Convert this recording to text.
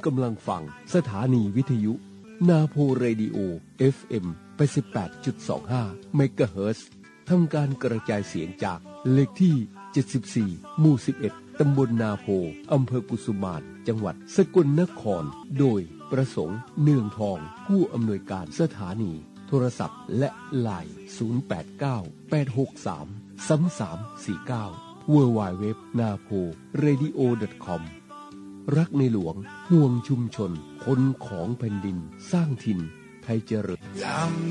กำลังฟังสถานีวิทยุนาโพเรดิโอ FM 88.25 เมกะเฮิรตซ์ทำการกระจายเสียงจากเลขที่74หมู่11ตำบลนาโพอำเภอกุสุมานจังหวัดสกลนครโดยประสงค์เนืองทองผู้อำนวยการสถานีโทรศัพท์และไลน์ 0898633349 www.naporadio.com รักในหลวงห่วงชุมชนคนของแผ่นดินสร้างถิ่นไทยเจริญ